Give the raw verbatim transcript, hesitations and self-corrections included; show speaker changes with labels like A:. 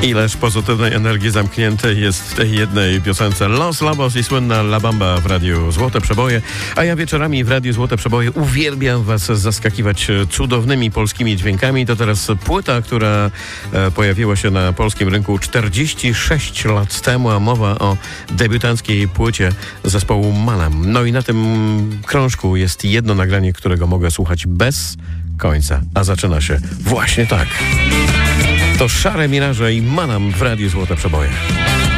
A: Ileż pozytywnej energii zamkniętej jest w tej jednej piosence. Los Lobos i słynna La Bamba w Radiu Złote Przeboje. A ja wieczorami w Radiu Złote Przeboje uwielbiam was zaskakiwać cudownymi polskimi dźwiękami. To teraz płyta, która e, pojawiła się na polskim rynku czterdzieści sześć lat temu, a mowa o debiutanckiej płycie zespołu Malam. No i na tym krążku jest jedno nagranie, którego mogę słuchać bez końca. A zaczyna się właśnie tak. To Szare Miraże i Malam w Radiu Złote Przeboje.